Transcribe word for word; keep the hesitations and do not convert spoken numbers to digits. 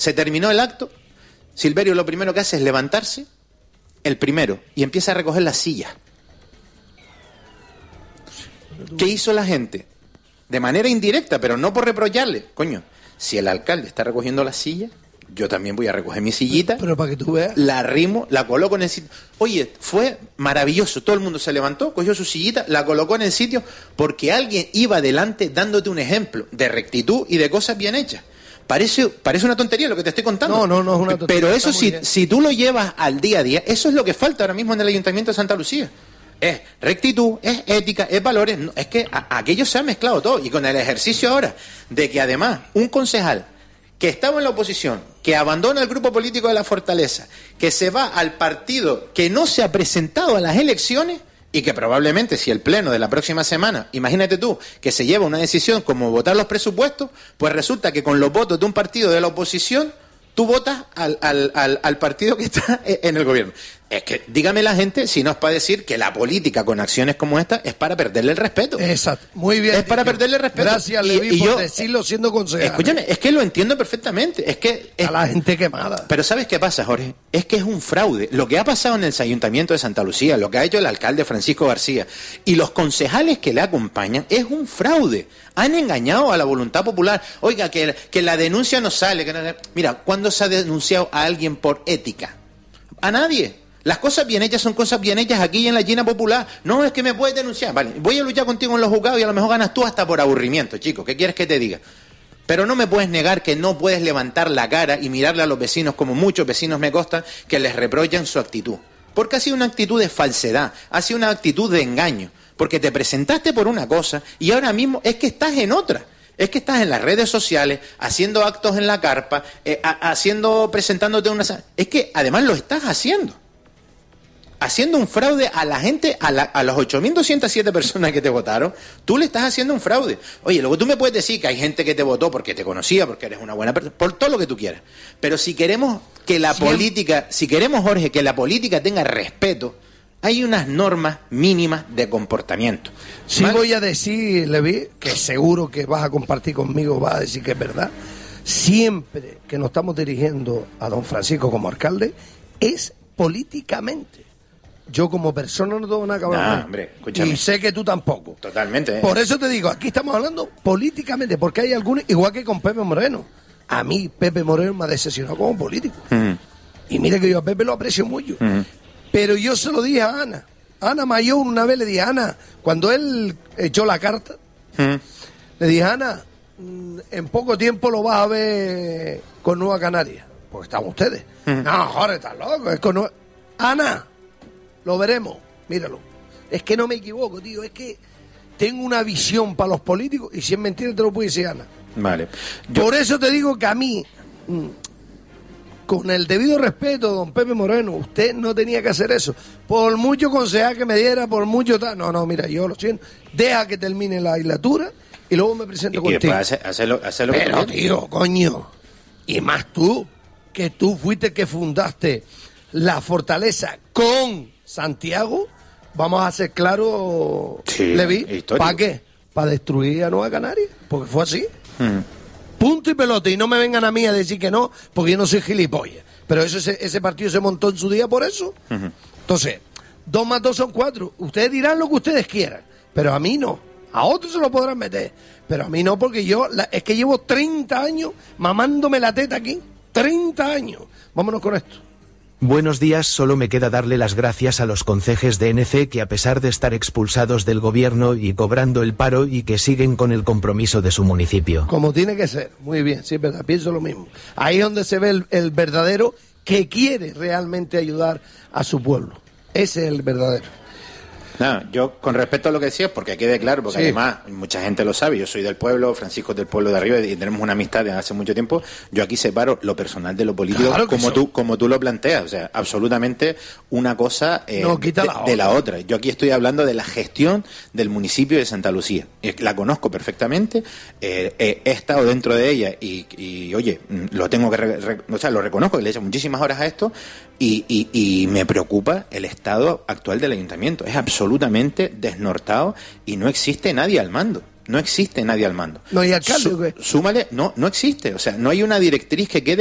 Se terminó el acto, Silverio lo primero que hace es levantarse, el primero, y empieza a recoger las sillas. ¿Qué hizo la gente? De manera indirecta, pero no por reprocharle. Coño, si el alcalde está recogiendo las sillas, yo también voy a recoger mi sillita. Pero para que tú veas. La arrimo, la coloco en el sitio. Oye, fue maravilloso. Todo el mundo se levantó, cogió su sillita, la colocó en el sitio, porque alguien iba adelante dándote un ejemplo de rectitud y de cosas bien hechas. Parece, parece una tontería lo que te estoy contando. No, no, no es una tontería. Pero eso, si, si tú lo llevas al día a día, eso es lo que falta ahora mismo en el Ayuntamiento de Santa Lucía. Es rectitud, es ética, es valores. No, es que a, aquello se ha mezclado todo. Y con el ejercicio ahora de que además un concejal que estaba en la oposición, que abandona el grupo político de la Fortaleza, que se va al partido que no se ha presentado a las elecciones y que probablemente si el pleno de la próxima semana, imagínate tú, que se lleva una decisión como votar los presupuestos, pues resulta que con los votos de un partido de la oposición tú votas al, al, al, al partido que está en el gobierno. Es que, dígame la gente, si no es para decir que la política con acciones como esta es para perderle el respeto. Exacto, muy bien. Es para perderle el respeto. Gracias, Levi, por yo, decirlo siendo concejal. Escúchame, es que lo entiendo perfectamente. Es que es, a la gente quemada. Pero ¿sabes qué pasa, Jorge? Es que es un fraude. Lo que ha pasado en el Ayuntamiento de Santa Lucía, lo que ha hecho el alcalde Francisco García y los concejales que le acompañan, es un fraude. Han engañado a la voluntad popular. Oiga, que, que la denuncia no sale. Que no... Mira, ¿cuándo se ha denunciado a alguien por ética? A nadie. Las cosas bien hechas son cosas bien hechas aquí en la China popular. No es que me puedes denunciar. Vale, voy a luchar contigo en los juzgados y a lo mejor ganas tú hasta por aburrimiento, chico. ¿Qué quieres que te diga? Pero no me puedes negar que no puedes levantar la cara y mirarle a los vecinos, como muchos vecinos me consta, que les reprochan su actitud. Porque ha sido una actitud de falsedad, ha sido una actitud de engaño. Porque te presentaste por una cosa y ahora mismo es que estás en otra. Es que estás en las redes sociales, haciendo actos en la carpa, eh, a, haciendo, presentándote una... Es que además lo estás haciendo. Haciendo un fraude a la gente, a, la, a las ocho mil doscientas siete personas que te votaron, tú le estás haciendo un fraude. Oye, luego tú me puedes decir que hay gente que te votó porque te conocía, porque eres una buena persona, por todo lo que tú quieras. Pero si queremos que la sí. política, si queremos, Jorge, que la política tenga respeto, hay unas normas mínimas de comportamiento. Sí, ¿vale? Voy a decir, Levi, que seguro que vas a compartir conmigo, vas a decir que es verdad. Siempre que nos estamos dirigiendo a don Francisco como alcalde, es políticamente. Yo como persona no tengo nada que hablar. No, hombre, escúchame. Y sé que tú tampoco. Totalmente. ¿eh? Por eso te digo, aquí estamos hablando políticamente, porque hay algunos, igual que con Pepe Moreno. A mí Pepe Moreno me ha decepcionado como político. Uh-huh. Y mira que yo a Pepe lo aprecio mucho. Uh-huh. Pero yo se lo dije a Ana. Ana Mayor una vez le dije, Ana, cuando él echó la carta, uh-huh. le dije, Ana, en poco tiempo lo vas a ver con Nueva Canaria. Porque están ustedes. Uh-huh. No, joder, estás loco. Es con Nueva... Ana, lo veremos, míralo. Es que no me equivoco, tío, es que tengo una visión para los políticos y si es mentira te lo puede decir Ana. Vale. Yo... Por eso te digo que a mí, con el debido respeto, don Pepe Moreno, usted no tenía que hacer eso. Por mucho concejal que me diera, por mucho tal. No, no, mira, yo lo siento. Deja que termine la legislatura y luego me presento y contigo. Y después hacerlo, hacerlo Pero, tío, coño, y más tú, que tú fuiste el que fundaste la Fortaleza con Santiago, vamos a ser claros, sí, Levi, ¿para qué? ¿Para destruir a Nueva Canaria? Porque fue así. Mm. Punto y pelota. Y no me vengan a mí a decir que no, porque yo no soy gilipollas. Pero eso, ese, ese partido se montó en su día por eso. Uh-huh. Entonces, dos más dos son cuatro. Ustedes dirán lo que ustedes quieran, pero a mí no. A otros se lo podrán meter, pero a mí no, porque yo, la, es que llevo treinta años mamándome la teta aquí. treinta años. Vámonos con esto. Buenos días, solo me queda darle las gracias a los concejes de N C que a pesar de estar expulsados del gobierno y cobrando el paro y que siguen con el compromiso de su municipio. Como tiene que ser, muy bien, sí es verdad, pienso lo mismo. Ahí es donde se ve el, el verdadero que quiere realmente ayudar a su pueblo. Ese es el verdadero. No, yo con respecto a lo que decías, porque quede claro, porque sí. además mucha gente lo sabe, yo soy del pueblo, Francisco es del pueblo de arriba y tenemos una amistad de hace mucho tiempo. Yo aquí separo lo personal de lo político, claro como son. tú como tú lo planteas, o sea, absolutamente una cosa eh, no, quita de, la de la otra. Yo aquí estoy hablando de la gestión del municipio de Santa Lucía. La conozco perfectamente, eh, eh, he estado dentro de ella y, y oye, lo tengo que, re, re, o sea, lo reconozco, le he hecho muchísimas horas a esto y, y, y me preocupa el estado actual del ayuntamiento. Es absolutamente desnortado y no existe nadie al mando. No existe nadie al mando. No hay alcalde. Sú, súmale, no, no existe. O sea, no hay una directriz que quede